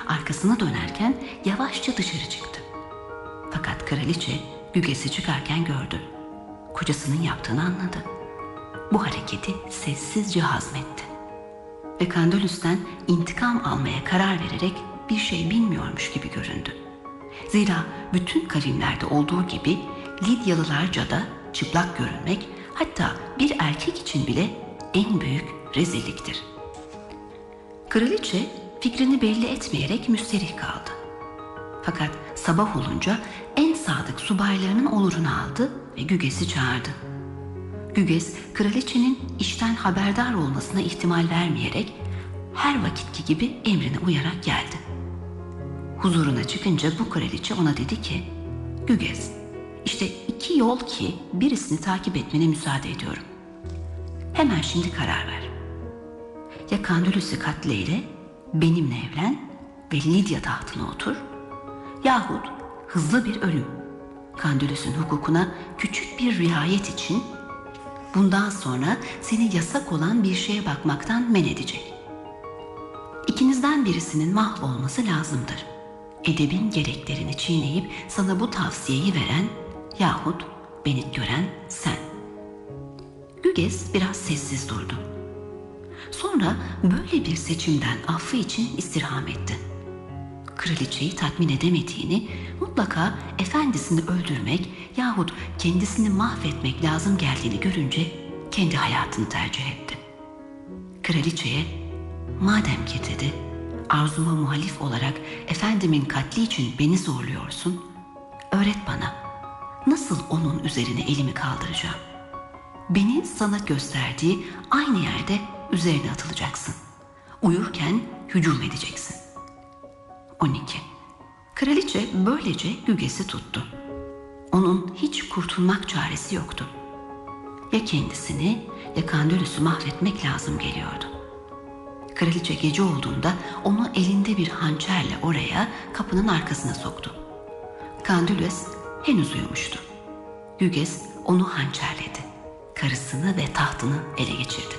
arkasına dönerken yavaşça dışarı çıktı. Fakat kraliçe Güges'i çıkarken gördü. Kocasının yaptığını anladı. Bu hareketi sessizce hazmetti. Ve Candalus'ten intikam almaya karar vererek bir şey bilmiyormuş gibi göründü. Zira bütün kavimlerde olduğu gibi Lidyalılarca da çıplak görünmek, hatta bir erkek için bile en büyük rezilliktir. Kraliçe fikrini belli etmeyerek müsterih kaldı. Fakat sabah olunca en sadık subaylarının olurunu aldı ve Güges'i çağırdı. Güges, kraliçenin işten haberdar olmasına ihtimal vermeyerek her vakitki gibi emrine uyarak geldi. Huzuruna çıkınca bu kraliçe ona dedi ki, Güges, işte 2 yol ki birisini takip etmene müsaade ediyorum. Hemen şimdi karar ver. Ya Candalus'u katleyle benimle evlen ve Lidya tahtına otur, yahut hızlı bir ölüm, Candalus'un hukukuna küçük bir riayet için bundan sonra seni yasak olan bir şeye bakmaktan men edecek. İkinizden birisinin mahvolması lazımdır. Edebin gereklerini çiğneyip sana bu tavsiyeyi veren yahut beni gören sen. Güges biraz sessiz durdu. Sonra böyle bir seçimden affı için istirham etti. Kraliçeyi tatmin edemediğini, mutlaka efendisini öldürmek yahut kendisini mahvetmek lazım geldiğini görünce kendi hayatını tercih etti. Kraliçeye, madem ki dedi, arzuma muhalif olarak efendimin katli için beni zorluyorsun, öğret bana, nasıl onun üzerine elimi kaldıracağım? Beni sana gösterdiği aynı yerde üzerine atılacaksın. Uyurken hücum edeceksin. 12. Kraliçe böylece Güges'i tuttu. Onun hiç kurtulmak çaresi yoktu. Ya kendisini ya Candalus'u mahvetmek lazım geliyordu. Kraliçe gece olduğunda onu elinde bir hançerle oraya, kapının arkasına soktu. Candulus henüz uyumuştu. Güges onu hançerledi. Karısını ve tahtını ele geçirdi.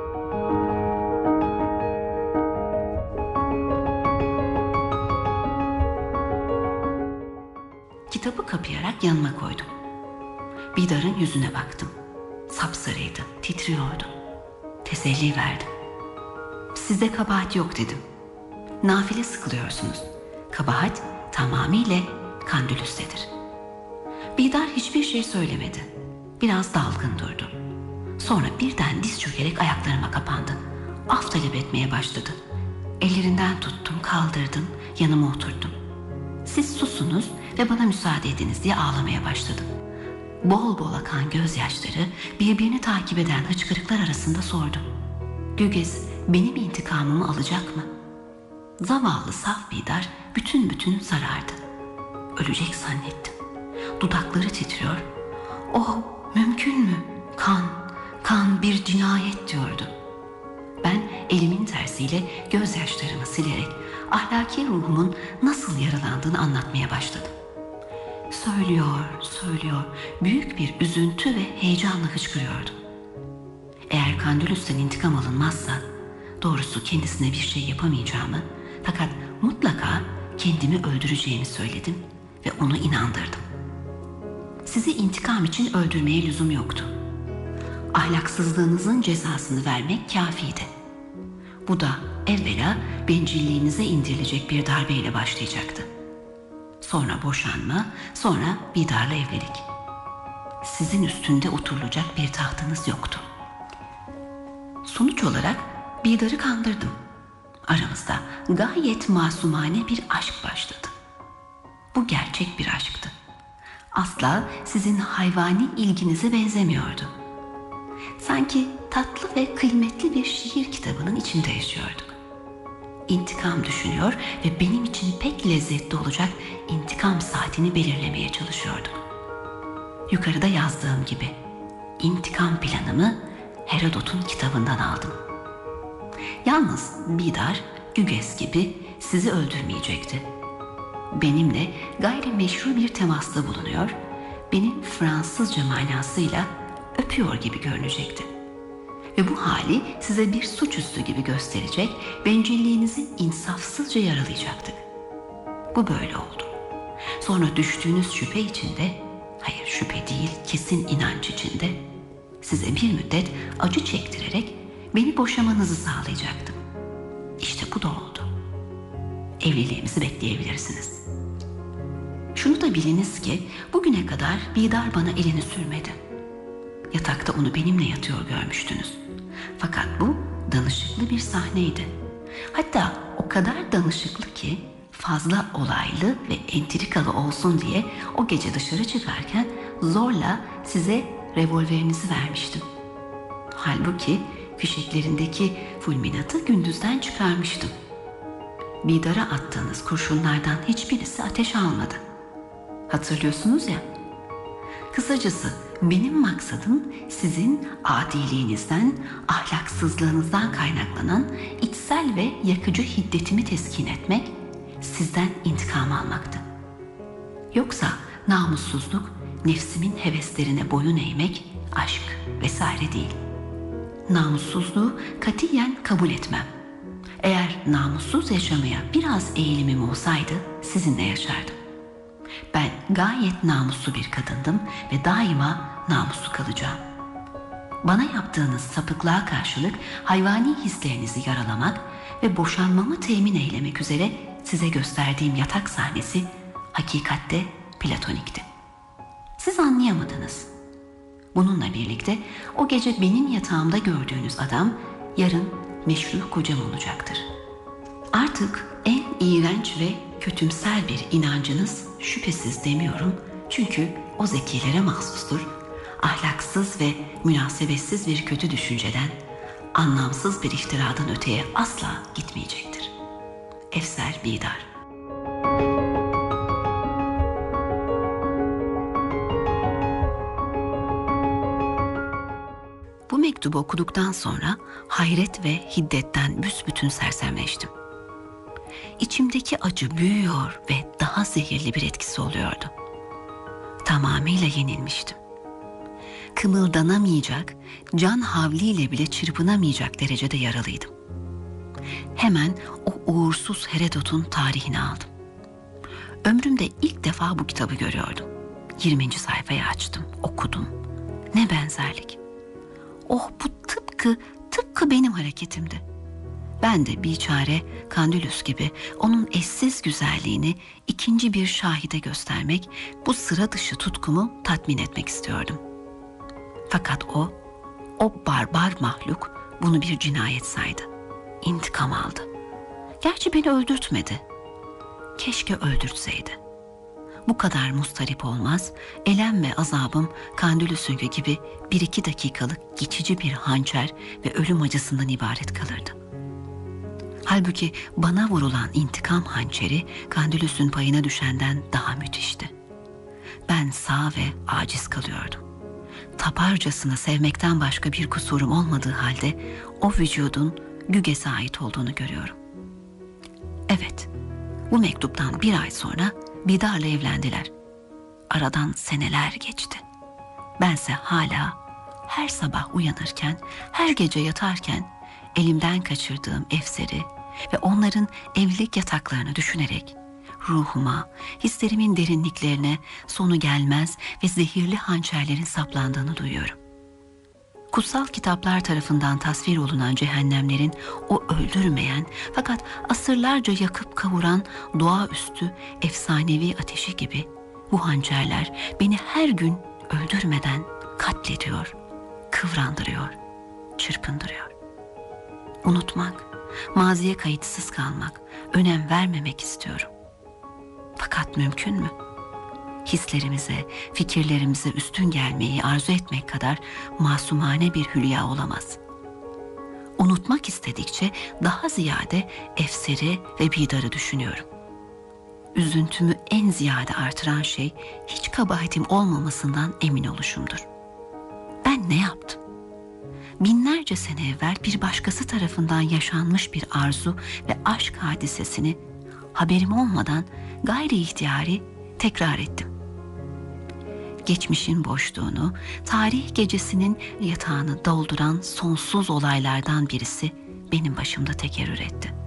Kitabı kapayarak yanıma koydum. Bidar'ın yüzüne baktım. Sapsarıydı, titriyordu. Teselli verdim. Sizde kabahat yok dedim. Nafile sıkılıyorsunuz. Kabahat tamamıyla Candalus'tedir. Bidar hiçbir şey söylemedi. Biraz dalgın durdu. Sonra birden diz çökerek ayaklarıma kapandı. Af talep etmeye başladı. Ellerinden tuttum, kaldırdım, yanıma oturttum. Siz susunuz ve bana müsaade ediniz diye ağlamaya başladım. Bol bol akan gözyaşları birbirini takip eden hıçkırıklar arasında sordum. Güges benim intikamımı alacak mı? Zavallı saf Bidar bütün sarardı. Ölecek zannettim. Dudakları titriyor. Oh, mümkün mü? Kan bir cinayet diyordu. Ben elimin tersiyle gözyaşlarımı silerek ahlaki ruhumun nasıl yaralandığını anlatmaya başladım. Söylüyor, büyük bir üzüntü ve heyecanla hıçkırıyordum. Eğer Candalus'tan intikam alınmazsa, doğrusu kendisine bir şey yapamayacağımı, fakat mutlaka kendimi öldüreceğimi söyledim ve onu inandırdım. Sizi intikam için öldürmeye lüzum yoktu. Ahlaksızlığınızın cezasını vermek kâfiydi. Bu da evvela bencilliğinize indirilecek bir darbeyle başlayacaktı. Sonra boşanma, sonra Bidar'la evlilik. Sizin üstünde oturulacak bir tahtınız yoktu. Sonuç olarak Bidar'ı kandırdım. Aramızda gayet masumane bir aşk başladı. Bu gerçek bir aşktı. Asla sizin hayvani ilginize benzemiyordu. Sanki tatlı ve kıymetli bir şiir kitabının içinde yaşıyorduk. İntikam düşünüyor ve benim için pek lezzetli olacak intikam saatini belirlemeye çalışıyorduk. Yukarıda yazdığım gibi intikam planımı Herodot'un kitabından aldım. Yalnız Bidar, Güges gibi sizi öldürmeyecekti. Benimle gayrimeşru bir temasta bulunuyor, benim Fransızca manasıyla öpüyor gibi görünecekti. Ve bu hali size bir suçüstü gibi gösterecek, bencilliğinizi insafsızca yaralayacaktı. Bu böyle oldu. Sonra düştüğünüz şüphe içinde, hayır şüphe değil kesin inanç içinde, size bir müddet acı çektirerek beni boşamanızı sağlayacaktım. İşte bu da oldu. Evliliğimizi bekleyebilirsiniz. Şunu da biliniz ki bugüne kadar Bidar bana elini sürmedi. Yatakta onu benimle yatıyor görmüştünüz. Fakat bu danışıklı bir sahneydi. Hatta o kadar danışıklı ki fazla olaylı ve entrikalı olsun diye o gece dışarı çıkarken zorla size revolverinizi vermiştim. Halbuki fişeklerindeki fulminatı gündüzden çıkarmıştım. Bidar'a attığınız kurşunlardan hiçbirisi ateş almadı. Hatırlıyorsunuz ya. Kısacası benim maksadım sizin adiliğinizden, ahlaksızlığınızdan kaynaklanan içsel ve yakıcı hiddetimi teskin etmek, sizden intikam almaktı. Yoksa namussuzluk, nefsimin heveslerine boyun eğmek, aşk vesaire değil. Namussuzluğu katiyen kabul etmem. Eğer namussuz yaşamaya biraz eğilimim olsaydı sizinle yaşardım. Ben gayet namuslu bir kadındım ve daima namuslu kalacağım. Bana yaptığınız sapıklığa karşılık hayvani hislerinizi yaralamak ve boşanmamı temin eylemek üzere size gösterdiğim yatak sahnesi hakikatte platonikti. Siz anlayamadınız. Bununla birlikte o gece benim yatağımda gördüğünüz adam yarın meşru kocam olacaktır. Artık en iğrenç ve kötümser bir inancınız şüphesiz demiyorum çünkü o zekilere mahsustur. Ahlaksız ve münasebetsiz bir kötü düşünceden, anlamsız bir iftiradan öteye asla gitmeyecektir. Efser Bidar. Bu mektubu okuduktan sonra hayret ve hiddetten büsbütün sersemleştim. İçimdeki acı büyüyor ve daha zehirli bir etkisi oluyordu. Tamamıyla yenilmiştim. Kımıldanamayacak, can havliyle bile çırpınamayacak derecede yaralıydım. Hemen o uğursuz Herodot'un tarihini aldım. Ömrümde ilk defa bu kitabı görüyordum. 20. sayfayı açtım, okudum. Ne benzerlik. Oh, bu tıpkı benim hareketimdi. Ben de biçare Kandülüs gibi onun eşsiz güzelliğini ikinci bir şahide göstermek, bu sıra dışı tutkumu tatmin etmek istiyordum. Fakat o barbar mahluk bunu bir cinayet saydı. İntikam aldı. Gerçi beni öldürtmedi. Keşke öldürtseydi. Bu kadar mustarip olmaz, elem ve azabım Kandülüs'ünkü gibi 1-2 dakikalık geçici bir hançer ve ölüm acısından ibaret kalırdı. Halbuki bana vurulan intikam hançeri Kandülüs'ün payına düşenden daha müthişti. Ben sağ ve aciz kalıyordum. Taparcasına sevmekten başka bir kusurum olmadığı halde o vücudun Güges'e ait olduğunu görüyorum. Evet, bu mektuptan 1 ay sonra Bidar'la evlendiler. Aradan seneler geçti. Bense hala her sabah uyanırken, her gece yatarken elimden kaçırdığım Efser'i ve onların evlilik yataklarını düşünerek ruhuma, hislerimin derinliklerine sonu gelmez ve zehirli hançerlerin saplandığını duyuyorum. Kutsal kitaplar tarafından tasvir olunan cehennemlerin o öldürmeyen fakat asırlarca yakıp kavuran doğaüstü efsanevi ateşi gibi bu hançerler beni her gün öldürmeden katlediyor, kıvrandırıyor, çırpındırıyor. Unutmak, maziye kayıtsız kalmak, önem vermemek istiyorum. Fakat mümkün mü? Hislerimize, fikirlerimize üstün gelmeyi arzu etmek kadar masumane bir hülya olamaz. Unutmak istedikçe daha ziyade Efser'i ve Bidar'ı düşünüyorum. Üzüntümü en ziyade artıran şey hiç kabahatim olmamasından emin oluşumdur. Ben ne yaptım? Binlerce sene evvel bir başkası tarafından yaşanmış bir arzu ve aşk hadisesini haberim olmadan gayri ihtiyari tekrar ettim. Geçmişin boşluğunu, tarih gecesinin yatağını dolduran sonsuz olaylardan birisi benim başımda tekerrür etti.